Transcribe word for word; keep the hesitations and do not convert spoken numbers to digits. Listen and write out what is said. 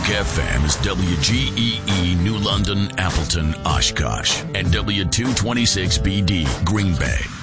Talk F M is W G E E New London, Appleton, Oshkosh, and W two twenty-six B D, Green Bay.